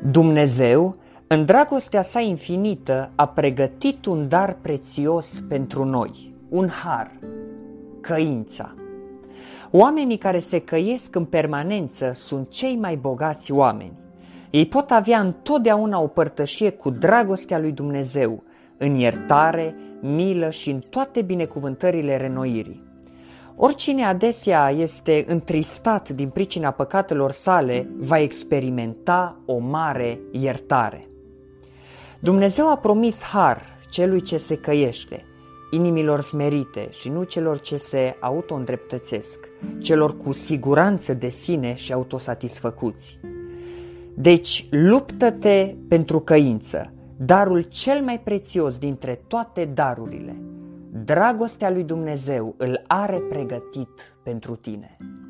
Dumnezeu, în dragostea sa infinită, a pregătit un dar prețios pentru noi, un har, căința. Oamenii care se căiesc în permanență sunt cei mai bogați oameni. Ei pot avea întotdeauna o părtășie cu dragostea lui Dumnezeu, în iertare, milă și în toate binecuvântările renoirii. Oricine adesea este întristat din pricina păcatelor sale, va experimenta o mare iertare. Dumnezeu a promis har celui ce se căiește, inimilor smerite și nu celor ce se auto-îndreptățesc, celor cu siguranță de sine și autosatisfăcuți. Deci luptă-te pentru căință, darul cel mai prețios dintre toate darurile. Dragostea lui Dumnezeu îl are pregătit pentru tine.